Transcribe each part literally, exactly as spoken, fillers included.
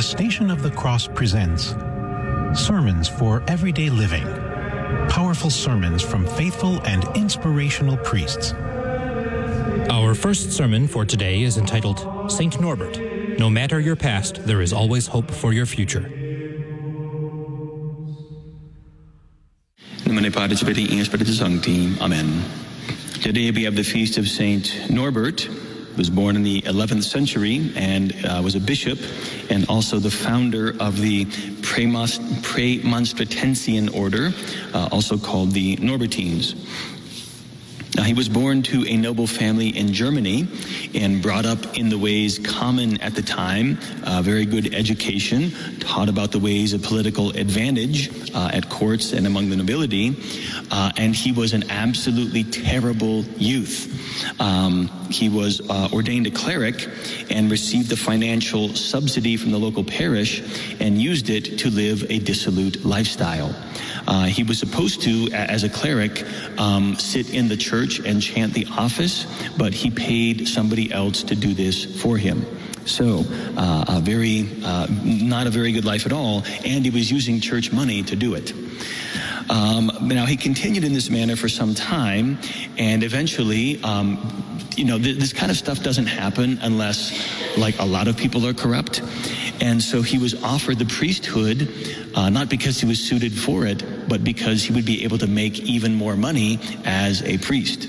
Station of the Cross presents Sermons for Everyday Living. Powerful sermons from faithful and inspirational priests. Our first sermon for today is entitled Saint Norbert. No matter your past, there is always hope for your future. In nomine Patris, Filii, et Spiritus Sancti. Amen. Today we have the feast of Saint Norbert, who was born in the eleventh century and uh, was a bishop and also the founder of the Premonstratensian order, uh, also called the Norbertines. Now, he was born to a noble family in Germany and brought up in the ways common at the time, uh, very good education, taught about the ways of political advantage uh, at courts and among the nobility, uh, and he was an absolutely terrible youth. Um, he was uh, ordained a cleric and received a financial subsidy from the local parish and used it to live a dissolute lifestyle. Uh, he was supposed to, as a cleric, um, sit in the church and chant the office, but he paid somebody else to do this for him. So, uh, a very, uh, not a very good life at all, and he was using church money to do it. Um, now, he continued in this manner for some time, and eventually, um, you know, th- this kind of stuff doesn't happen unless, like, a lot of people are corrupt. And so he was offered the priesthood, uh, not because he was suited for it, but because he would be able to make even more money as a priest.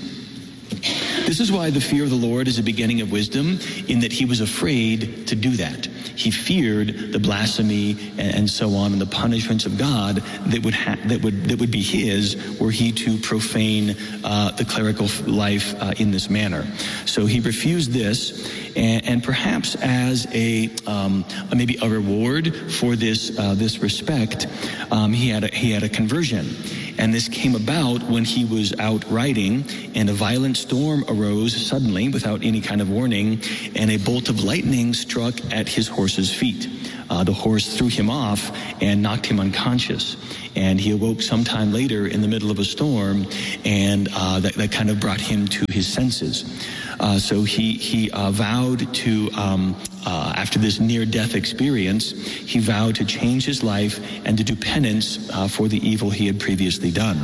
This is why the fear of the Lord is a beginning of wisdom, in that he was afraid to do that. He feared the blasphemy and, and so on, and the punishments of God that would ha- that would that would be his were he to profane uh, the clerical life uh, in this manner. So he refused this, and, and perhaps as a um, maybe a reward for this uh, this respect, um, he had a, he had a conversion. And this came about when he was out riding, and a violent storm arose suddenly without any kind of warning, and a bolt of lightning struck at his horse's feet. Uh, the horse threw him off and knocked him unconscious. And he awoke sometime later in the middle of a storm, and uh, that, that kind of brought him to his senses. Uh, so he, he uh, vowed to, um, uh, after this near-death experience, he vowed to change his life and to do penance uh, for the evil he had previously done.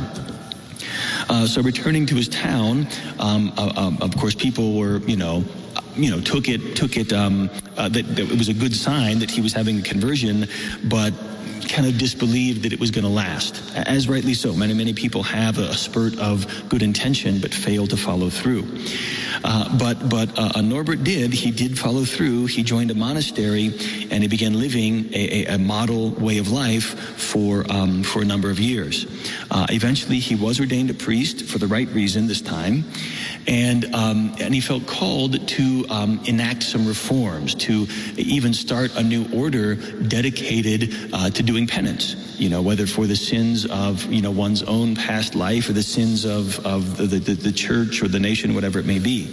Uh, so returning to his town, um, uh, um, of course, people were, you know, you know, took it, took it, um, uh, that, that it was a good sign that he was having a conversion, but kind of disbelieved that it was going to last. As rightly so. Many, many people have a spurt of good intention, but fail to follow through. Uh, but but uh, Norbert did. He did follow through. He joined a monastery, and he began living a, a, a model way of life for um, for a number of years. Uh, eventually, he was ordained a priest for the right reason this time, and um, and he felt called to um, enact some reforms, to even start a new order dedicated uh, to doing penance. You know, whether for the sins of you know one's own past life or the sins of of the the, the church or the nation, whatever it may be.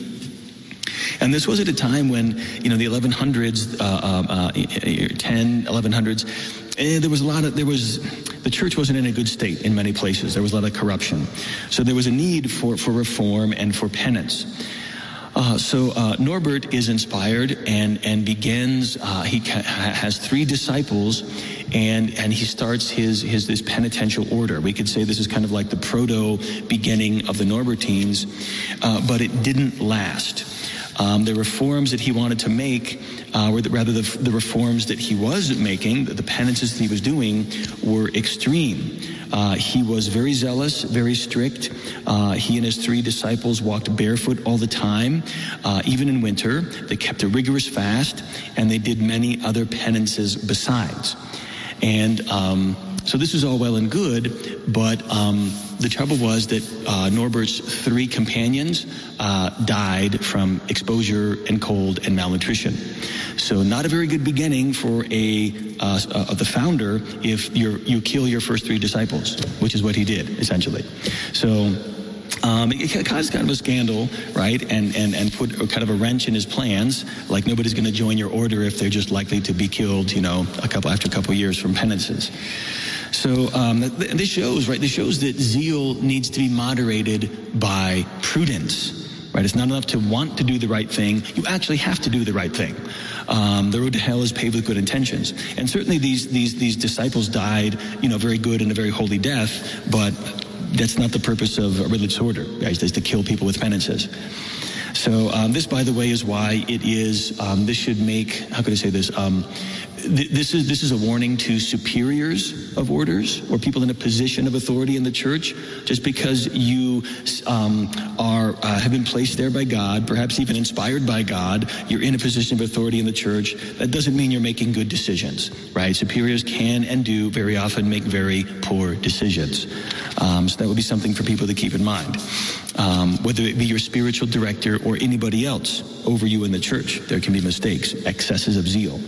And this was at a time when, you know, the eleven hundreds, uh, uh, ten, eleven hundreds, eh, there was a lot of, there was, the church wasn't in a good state in many places. There was a lot of corruption. So there was a need for, for reform and for penance. Uh, so uh, Norbert is inspired and, and begins, uh, he ca- has three disciples, and, and he starts his, his this penitential order. We could say this is kind of like the proto-beginning of the Norbertines, uh, but it didn't last. Um, the reforms that he wanted to make, uh, or the, rather the, the reforms that he was making, the penances that he was doing, were extreme. Uh, he was very zealous, very strict. Uh, he and his three disciples walked barefoot all the time, uh, even in winter. They kept a rigorous fast, and they did many other penances besides. And um, so this was all well and good, but um, the trouble was that uh, Norbert's three companions uh, died from exposure and cold and malnutrition. So not a very good beginning for a uh, uh, the founder if you you kill your first three disciples, which is what he did, essentially. So Um, it caused kind of a scandal, right, and, and, and put kind of a wrench in his plans, like nobody's going to join your order if they're just likely to be killed, you know, a couple after a couple of years from penances. So um, this shows, right, this shows that zeal needs to be moderated by prudence. right? It's not enough to want to do the right thing. You actually have to do the right thing. Um, the road to hell is paved with good intentions. And certainly these, these, these disciples died, you know, very good and a very holy death, but that's not the purpose of a religious order, guys, is to kill people with penances. So um, this, by the way, is why it is, um, this should make, how could I say this? Um, th- this is this is a warning to superiors of orders or people in a position of authority in the church. Just because you um, are uh, have been placed there by God, perhaps even inspired by God, you're in a position of authority in the church, that doesn't mean you're making good decisions, right? Superiors can and do very often make very poor decisions. Um, so that would be something for people to keep in mind. Um, whether it be your spiritual director or anybody else over you in the church, there can be mistakes, excesses of zeal.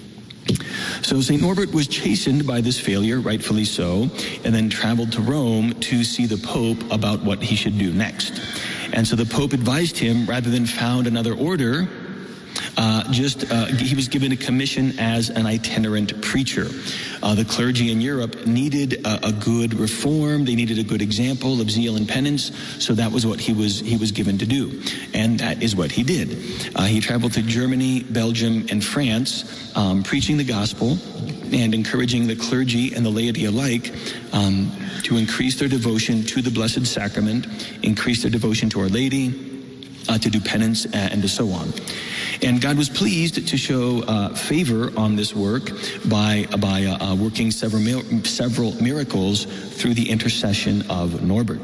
So Saint Norbert was chastened by this failure, rightfully so, and then traveled to Rome to see the Pope about what he should do next. And so the Pope advised him, rather than found another order, Uh, just uh, he was given a commission as an itinerant preacher. Uh, the clergy in Europe needed a, a good reform. They needed a good example of zeal and penance. So that was what he was he was given to do, and that is what he did. Uh, he traveled to Germany, Belgium, and France, um, preaching the gospel and encouraging the clergy and the laity alike um, to increase their devotion to the Blessed Sacrament, increase their devotion to Our Lady, uh, to do penance, and to so on. And God was pleased to show uh, favor on this work by by uh, uh, working several several miracles through the intercession of Norbert.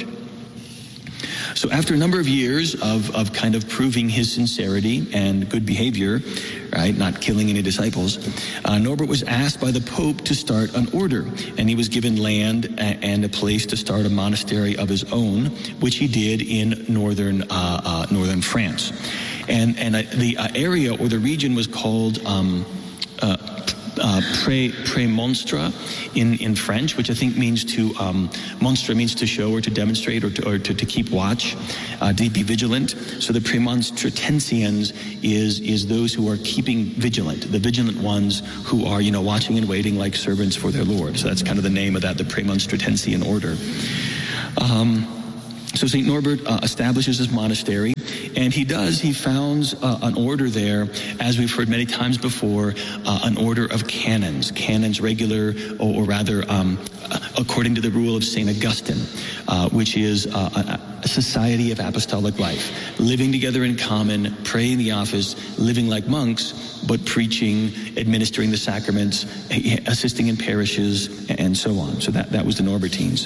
So after a number of years of, of kind of proving his sincerity and good behavior, right, not killing any disciples, uh, Norbert was asked by the Pope to start an order, and he was given land and a place to start a monastery of his own, which he did in northern uh, uh, northern France. And and uh, the uh, area or the region was called um, uh, uh, Pré Prémonstre in, in French, which I think means to um, monstre means to show or to demonstrate or to or to, to keep watch, uh, to be vigilant. So the Prémonstratensians is is those who are keeping vigilant, the vigilant ones who are you know watching and waiting like servants for their Lord. So that's kind of the name of that, the Prémonstratensian order. Um, so Saint Norbert uh, establishes his monastery. And he does, he founds uh, an order there, as we've heard many times before, uh, an order of canons, canons regular, or, or rather, um, according to the rule of Saint Augustine, uh, which is uh, a, a society of apostolic life, living together in common, praying the office, living like monks, but preaching, administering the sacraments, assisting in parishes, and so on. So that, that was the Norbertines.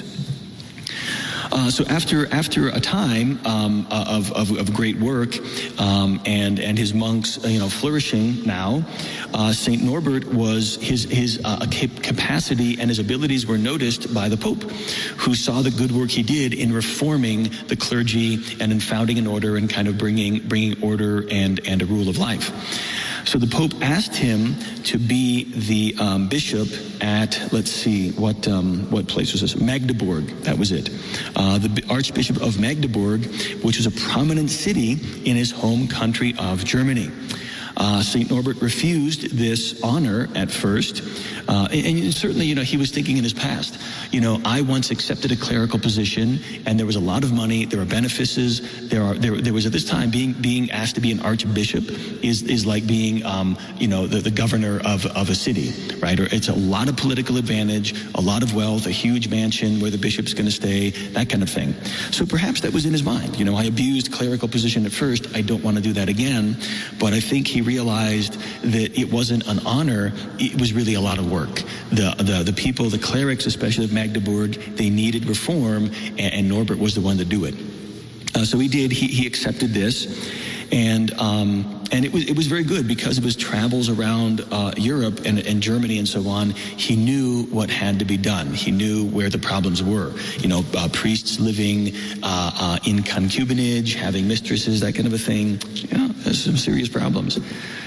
Uh, so after after a time um, of, of of great work um, and and his monks you know flourishing now, uh, Saint Norbert was his his uh, capacity and his abilities were noticed by the Pope, who saw the good work he did in reforming the clergy and in founding an order and kind of bringing bringing order and and a rule of life. So the Pope asked him to be the um, bishop at, let's see, what um, what place was this? Magdeburg, that was it. Uh, the Archbishop of Magdeburg, which was a prominent city in his home country of Germany. Uh, Saint Norbert refused this honor at first, uh, and, and certainly, you know, he was thinking in his past, you know, I once accepted a clerical position, and there was a lot of money, there were benefices, there are there, there was at this time being being asked to be an archbishop is is like being, um, you know, the, the governor of of a city, right? Or it's a lot of political advantage, a lot of wealth, a huge mansion where the bishop's going to stay, that kind of thing. So perhaps that was in his mind. You know, I abused clerical position at first, I don't want to do that again, but I think he realized that it wasn't an honor, it was really a lot of work. The the, the people, the clerics, especially of Magdeburg, they needed reform, and, and Norbert was the one to do it. Uh, so he did, he, he accepted this, and um, and it was it was very good because of his travels around uh, Europe and, and Germany and so on. He knew what had to be done. He knew where the problems were. You know, uh, priests living uh, uh, in concubinage, having mistresses, that kind of a thing. Yeah, there's some serious problems.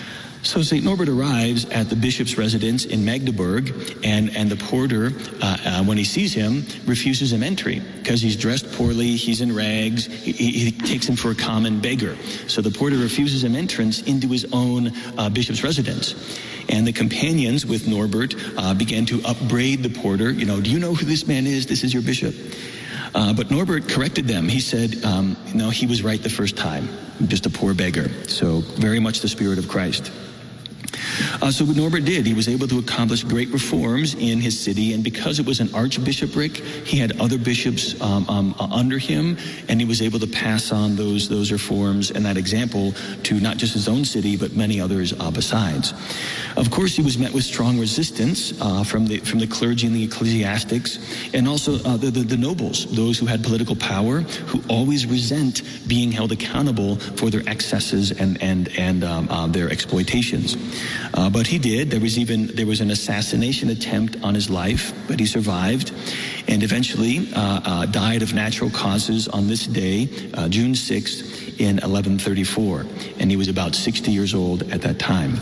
So Saint Norbert arrives at the bishop's residence in Magdeburg, and, and the porter, uh, uh, when he sees him, refuses him entry because he's dressed poorly, he's in rags, he, he takes him for a common beggar. So the porter refuses him entrance into his own uh, bishop's residence. And the companions with Norbert uh, began to upbraid the porter, you know, do you know who this man is? This is your bishop. Uh, but Norbert corrected them. He said, um, no, he was right the first time. Just a poor beggar. So very much the Spirit of Christ. Uh, so what Norbert did, he was able to accomplish great reforms in his city, and because it was an archbishopric, he had other bishops um, um, under him, and he was able to pass on those those reforms and that example to not just his own city, but many others uh, besides. Of course, he was met with strong resistance uh, from the from the clergy and the ecclesiastics, and also uh, the, the the nobles, those who had political power, who always resent being held accountable for their excesses and and and um, uh, their exploitations. Uh, but he did. There was even there was an assassination attempt on his life, but he survived, and eventually uh, uh, died of natural causes on this day, uh, June sixth, in eleven thirty-four, and he was about sixty years old at that time.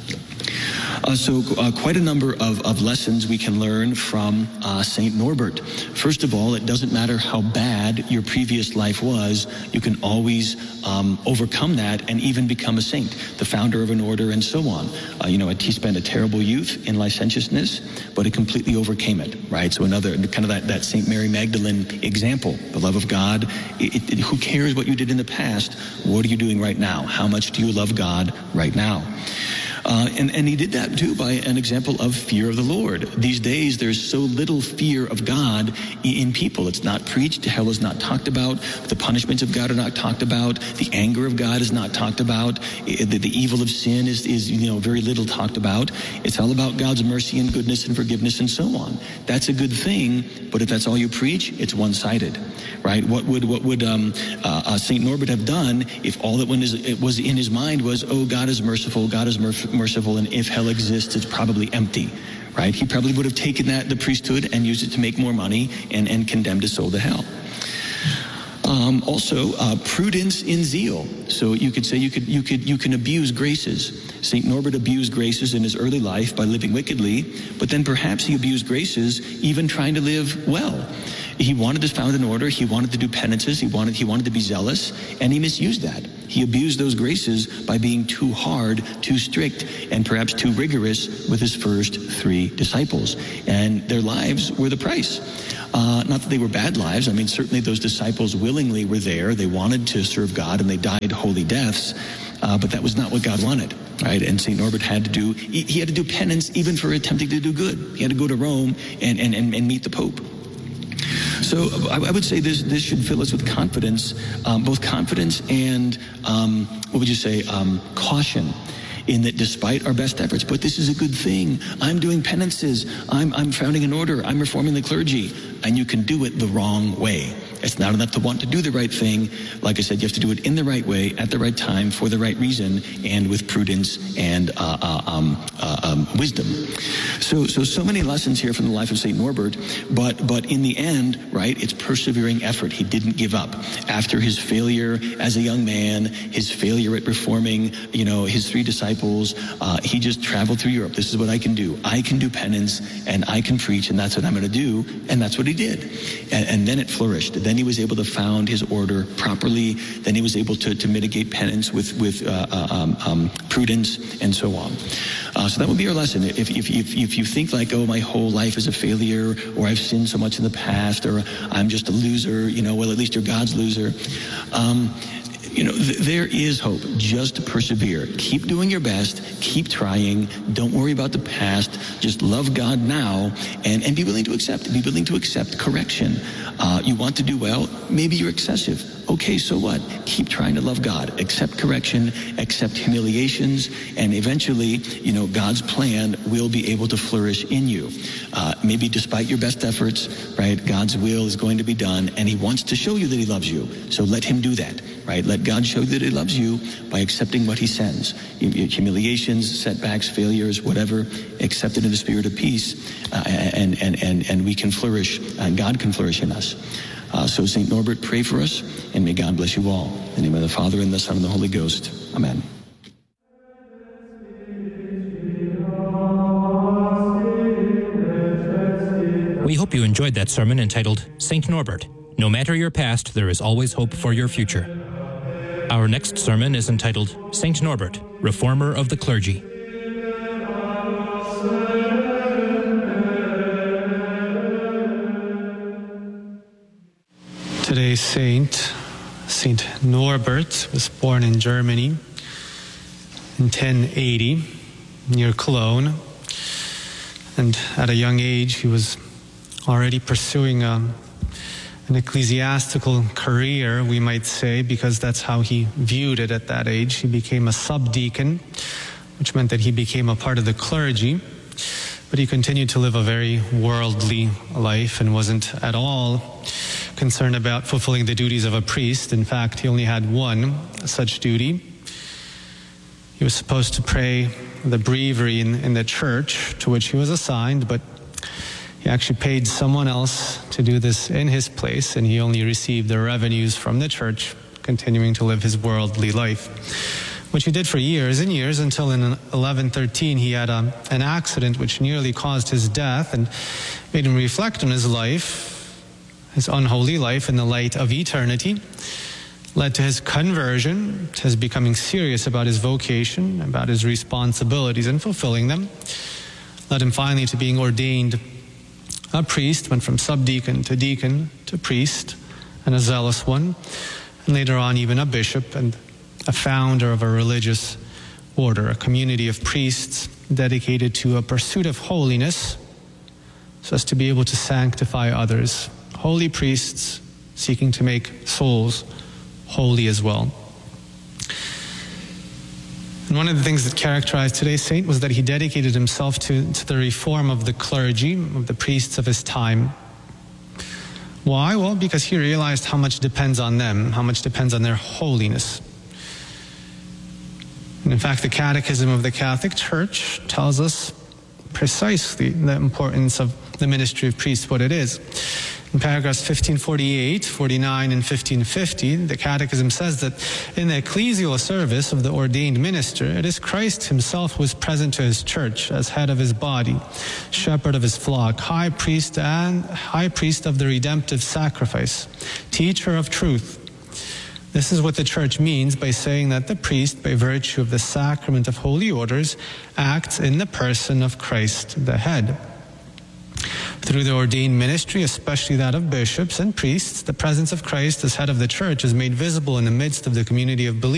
Uh, so uh, quite a number of, of lessons we can learn from uh, Saint Norbert. First of all, it doesn't matter how bad your previous life was, you can always um, overcome that and even become a saint, the founder of an order and so on. Uh, you know, he spent a terrible youth in licentiousness, but he completely overcame it, right? So another, kind of that, that Saint Mary Magdalene example, the love of God. It, it, who cares what you did in the past? What are you doing right now? How much do you love God right now? Uh, and, and he did that, too, by an example of fear of the Lord. These days, there's so little fear of God in people. It's not preached. Hell is not talked about. The punishments of God are not talked about. The anger of God is not talked about. The, the evil of sin is, is, you know, very little talked about. It's all about God's mercy and goodness and forgiveness and so on. That's a good thing, but if that's all you preach, it's one-sided, right? What would what would um, uh, uh, Saint Norbert have done if all that was in his mind was, oh, God is merciful, God is merciful, merciful, and if hell exists, it's probably empty, right? He probably would have taken that, the priesthood, and used it to make more money and, and condemned his soul to hell. Um, also, uh, prudence in zeal. So you could say you could you could you can abuse graces. Saint Norbert abused graces in his early life by living wickedly, but then perhaps he abused graces even trying to live well. He wanted to found an order. He wanted to do penances. He wanted he wanted to be zealous, and he misused that. He abused those graces by being too hard, too strict, and perhaps too rigorous with his first three disciples. And their lives were the price. Uh, not that they were bad lives. I mean, certainly those disciples willingly were there. They wanted to serve God, and they died holy deaths. Uh, but that was not what God wanted, right? And Saint Norbert had to do, he, he had to do penance even for attempting to do good. He had to go to Rome and, and, and, and meet the Pope. So I would say this this should fill us with confidence, um, both confidence and, um, what would you say, um, caution, in that despite our best efforts, but this is a good thing. I'm doing penances. I'm, I'm founding an order. I'm reforming the clergy. And you can do it the wrong way. It's not enough to want to do the right thing. Like I said, you have to do it in the right way, at the right time, for the right reason, and with prudence and uh, uh, um, uh, um, wisdom. So, so, so many lessons here from the life of Saint Norbert, but, but in the end, right, it's persevering effort. He didn't give up. After his failure as a young man, his failure at reforming, you know, his three disciples, uh, he just traveled through Europe. This is what I can do. I can do penance, and I can preach, and that's what I'm going to do, and that's what he did. And, and then it flourished. Then he was able to found his order properly. Then he was able to, to mitigate penance with, with uh, um, um, prudence and so on. Uh, so that would be our lesson. If, if, if, if you think like, oh, my whole life is a failure, or I've sinned so much in the past, or I'm just a loser, you know, well, at least you're God's loser. Um, You know, th- there is hope. Just persevere. Keep doing your best. Keep trying. Don't worry about the past. Just love God now, and, and be willing to accept. Be willing to accept correction. Uh, you want to do well? Maybe you're excessive. Okay, so what? Keep trying to love God. Accept correction. Accept humiliations, and eventually, you know, God's plan will be able to flourish in you. Uh, maybe despite your best efforts, right? God's will is going to be done, and He wants to show you that He loves you. So let Him do that. Right? Let God show that He loves you by accepting what He sends. Humiliations, setbacks, failures, whatever, accept it in the spirit of peace, uh, and, and, and, and we can flourish, and God can flourish in us. Uh, so Saint Norbert, pray for us, and may God bless you all. In the name of the Father, and the Son, and the Holy Ghost. Amen. We hope you enjoyed that sermon entitled Saint Norbert. No matter your past, there is always hope for your future. Our next sermon is entitled Saint Norbert, Reformer of the Clergy. Today's saint, Saint Norbert, was born in Germany in ten eighty, near Cologne. And at a young age, he was already pursuing a, an ecclesiastical career, we might say, because that's how he viewed it at that age. He became a subdeacon, which meant that he became a part of the clergy. But he continued to live a very worldly life and wasn't at all concerned about fulfilling the duties of a priest. In fact, he only had one such duty. He was supposed to pray the breviary in, in the church to which he was assigned, but he actually paid someone else to do this in his place, and he only received the revenues from the church, continuing to live his worldly life, which he did for years and years until in eleven thirteen he had a, an accident which nearly caused his death and made him reflect on his life, his unholy life in the light of eternity. Led to his conversion, to his becoming serious about his vocation, about his responsibilities and fulfilling them. Led him finally to being ordained a priest, went from subdeacon to deacon to priest, and a zealous one, and later on even a bishop and a founder of a religious order, a community of priests dedicated to a pursuit of holiness so as to be able to sanctify others. Holy priests seeking to make souls holy as well. And one of the things that characterized today's saint was that he dedicated himself to, to the reform of the clergy, of the priests of his time. Why? Well, because he realized how much depends on them, how much depends on their holiness. And in fact, the Catechism of the Catholic Church tells us precisely the importance of the ministry of priests, what it is. In paragraphs fifteen forty-eight, forty-nine, and fifteen fifty, the Catechism says that in the ecclesial service of the ordained minister, it is Christ himself who is present to his church as head of his body, shepherd of his flock, high priest and high priest of the redemptive sacrifice, teacher of truth. This is what the church means by saying that the priest, by virtue of the sacrament of holy orders, acts in the person of Christ the head. Through the ordained ministry, especially that of bishops and priests, the presence of Christ as head of the church is made visible in the midst of the community of believers.